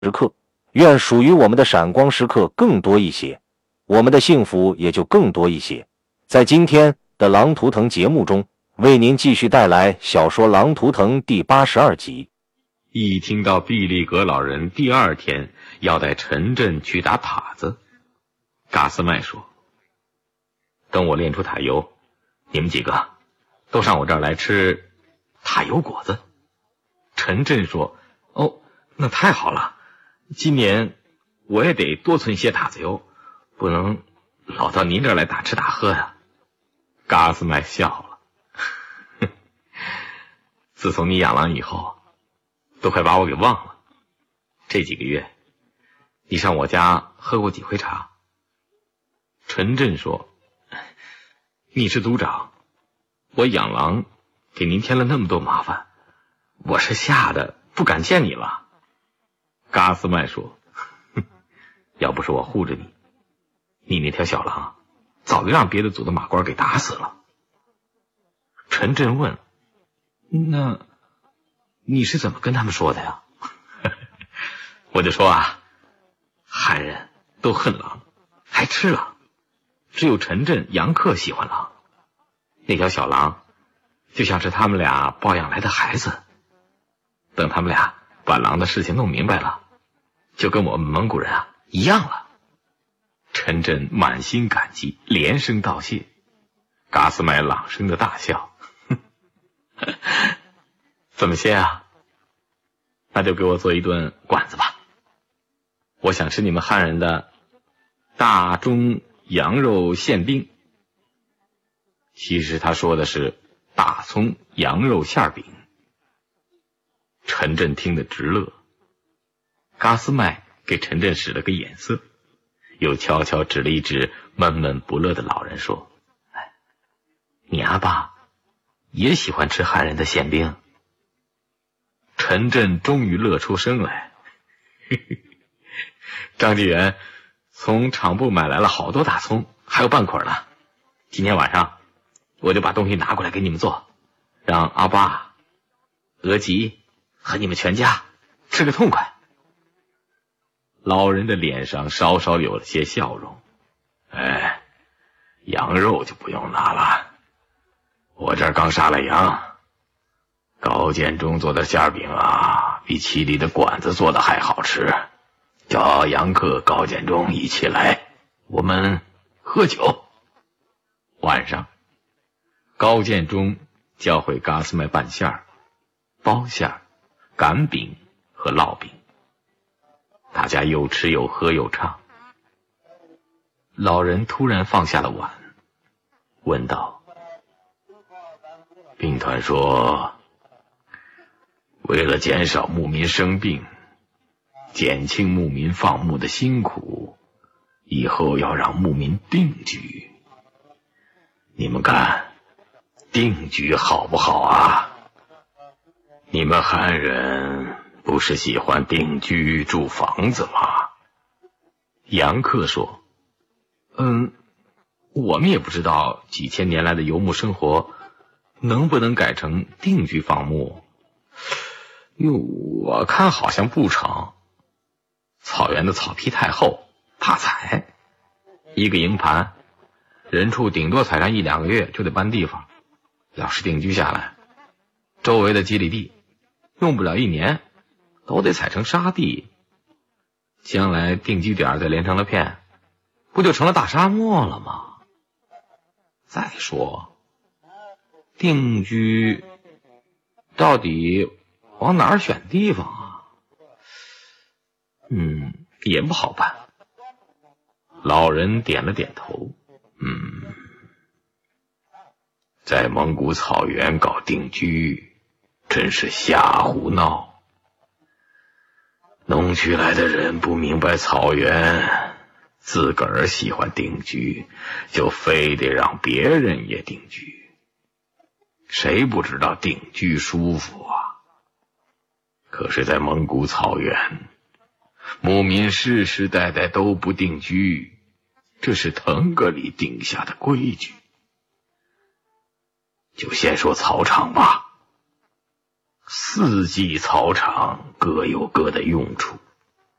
时刻，愿属于我们的闪光时刻更多一些，我们的幸福也就更多一些。在今天的狼图腾节目中，为您继续带来小说《狼图腾》第82集。 一听到毕利格老人第二天要带陈震去打塔子，嘎斯麦说：“等我练出塔油，你们几个都上我这儿来吃塔油果子。”陈震说：“哦，那太好了，今年我也得多存些塔子油，不能老到您这儿来大吃大喝呀。”嘎斯麦笑了：“自从你养狼以后，都快把我给忘了。这几个月，你上我家喝过几回茶？”陈震说：“你是族长，我养狼给您添了那么多麻烦，我是吓得不敢见你了。”嘎斯麦说：“要不是我护着你，你那条小狼早就让别的族的马官给打死了。”陈震问：“那你是怎么跟他们说的呀？”我就说啊，汉人都恨狼，还吃狼，只有陈震、杨克喜欢狼。那条小狼就像是他们俩抱养来的孩子，等他们俩把狼的事情弄明白了，就跟我们蒙古人一样了。陈震满心感激，连声道谢。嘎斯麦朗声的大笑：“怎么些啊？那就给我做一顿馆子吧，我想吃你们汉人的大中羊肉馅饼。”其实他说的是大葱羊肉馅饼。陈震听得直乐。嘎斯麦给陈震使了个眼色，又悄悄指了一指闷闷不乐的老人说：“你阿爸也喜欢吃汉人的馅饼。”陈震终于乐出声来：“张纪元从厂部买来了好多大葱，还有半捆呢。今天晚上我就把东西拿过来给你们做，让阿爸、额吉和你们全家吃个痛快。”老人的脸上稍稍有了些笑容：“羊肉就不用拿了，我这儿刚杀了羊。高建中做的馅饼比七里的馆子做的还好吃。叫杨克、高建中一起来，我们喝酒。”晚上，高建中教会嘎斯麦拌馅儿、包馅儿、擀饼和烙饼，大家又吃又喝又唱。老人突然放下了碗，问道：“兵团说，为了减少牧民生病，减轻牧民放牧的辛苦，以后要让牧民定居。你们看，定居好不好啊？你们汉人不是喜欢定居住房子吗？”杨克说：“我们也不知道几千年来的游牧生活能不能改成定居放牧。我看好像不成。草原的草皮太厚，怕踩，一个营盘人畜顶多踩上1-2个月就得搬地方。要是定居下来，周围的基里地用不了1年都得踩成沙地，将来定居点再连成了片，不就成了大沙漠了吗？再说定居到底往哪儿选地方啊？也不好办。”老人点了点头：“在蒙古草原搞定居，真是瞎胡闹。农区来的人不明白草原，自个儿喜欢定居，就非得让别人也定居。谁不知道定居舒服啊？可是在蒙古草原，牧民世世代代都不定居，这是腾格里定下的规矩。就先说草场吧，4季草场各有各的用处，